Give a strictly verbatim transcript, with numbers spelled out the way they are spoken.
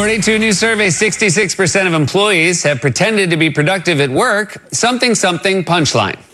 According to a new survey, sixty-six percent of employees have pretended to be productive at work. Something, something, punchline.